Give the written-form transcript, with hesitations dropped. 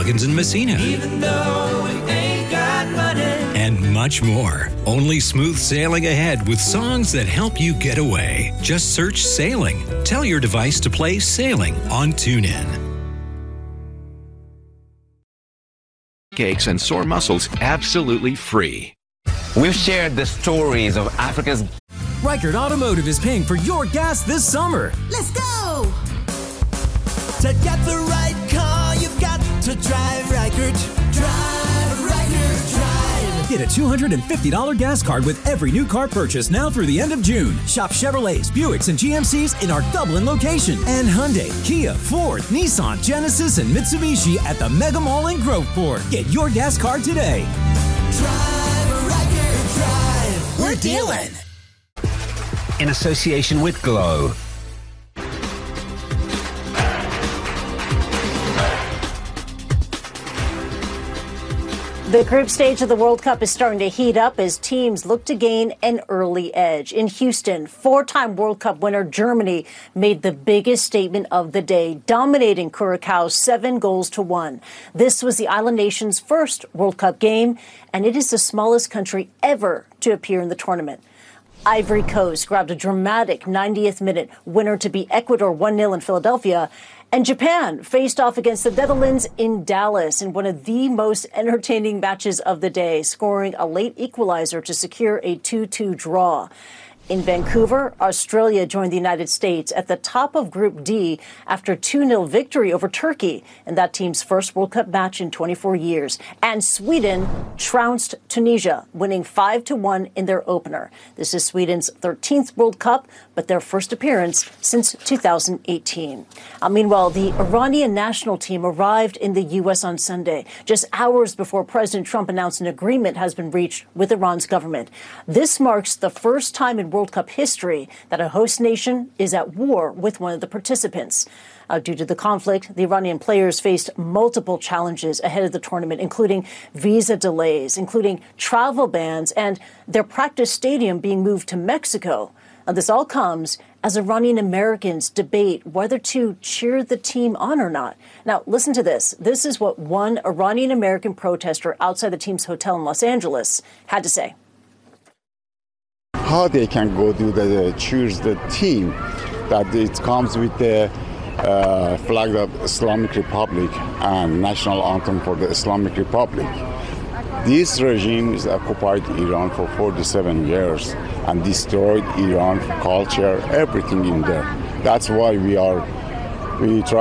Muggins and Messina. Even though we ain't got money. And much more. Only smooth sailing ahead with songs that help you get away. Just search Sailing. Tell your device to play Sailing on TuneIn. Aches and sore muscles absolutely free. We've shared the stories of Africa's. Reichert Automotive is paying for your gas this summer. Let's go! To get the right car, you've got to drive Reichert. Drive Reichert, drive. Get a $250 gas card with every new car purchase now through the end of June. Shop Chevrolets, Buicks, and GMCs in our Dublin location. And Hyundai, Kia, Ford, Nissan, Genesis, and Mitsubishi at the Mega Mall in Groveport. Get your gas card today. Drive Reichert, drive. We're dealing. In association with Glow. The group stage of the World Cup is starting to heat up as teams look to gain an early edge. In Houston, four-time World Cup winner Germany made the biggest statement of the day, dominating Curacao 7-1. This was the island nation's first World Cup game, and it is the smallest country ever to appear in the tournament. Ivory Coast grabbed a dramatic 90th minute winner to beat Ecuador 1-0 in Philadelphia. And Japan faced off against the Netherlands in Dallas in one of the most entertaining matches of the day, scoring a late equalizer to secure a 2-2 draw. In Vancouver, Australia joined the United States at the top of Group D after a 2-0 victory over Turkey in that team's first World Cup match in 24 years. And Sweden trounced Tunisia, winning 5-1 in their opener. This is Sweden's 13th World Cup, but their first appearance since 2018. Meanwhile, the Iranian national team arrived in the U.S. on Sunday, just hours before President Trump announced an agreement has been reached with Iran's government. This marks the first time in World Cup history that a host nation is at war with one of the participants. Due to the conflict, the Iranian players faced multiple challenges ahead of the tournament, including visa delays, including travel bans, and their practice stadium being moved to Mexico. This all comes as Iranian Americans debate whether to cheer the team on or not. Now, listen to this. This is what one Iranian American protester outside the team's hotel in Los Angeles had to say. How they can go do the choose the team that it comes with the flag of Islamic Republic and national anthem for the Islamic Republic. This regime has occupied Iran for 47 years and destroyed Iran culture, everything in there. That's why we try